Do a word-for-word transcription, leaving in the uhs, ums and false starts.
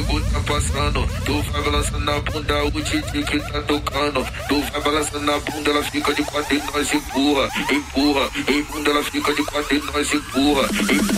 fogo tá passando. Tu vai balançando na bunda, o Titi que tá tocando. Tu vai balançando na bunda, ela fica de quatro e nós empurra, empurra, empurra, ela fica de quatro e nós empurra, empurra.